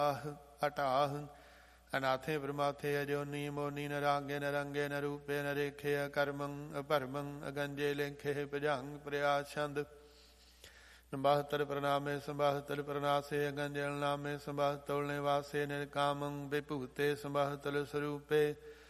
ਅਟਾਹ ਅਨਾਥੇ ਪ੍ਰਮਾਥੇ ਅਜੋਨੀ ਮੋਨੀ ਨ ਰਾਂਗੇ ਨ ਰੰਗੇ ਨ ਰੂਪੇ ਨ ਰੇਖੇ ਅਕਰਮੰ ਅਭਰਮੰ ਅਗੰਜੇ ਲੇਖੇ ਭਜੰਗ ਪ੍ਰਿਆਛੰਦ ਸੰਬਾਹਤਰ ਪ੍ਰਣਾਮੇ ਸੰਬਾਹਤਲ ਪ੍ਰਣਾਸੇ ਅਗੰਜਲ ਨਾਮੇ ਸੰਬਾਹਤਲ ਨਿਵਾਸੇ ਨਿਰਕਾਮੰ ਵਿਭੂਤੇ ਸੰਬਾਹਤਲ ਸਰੂਪੇ